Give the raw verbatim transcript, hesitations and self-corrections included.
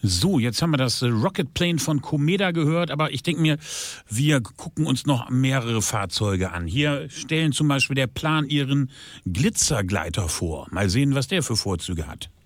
So, jetzt haben wir das Rocket Plane von Comeda gehört, aber ich denke mir, wir gucken uns noch mehrere Fahrzeuge an. Hier stellen zum Beispiel der Plan ihren Glitzergleiter vor. Mal sehen, was der für Vorzüge hat.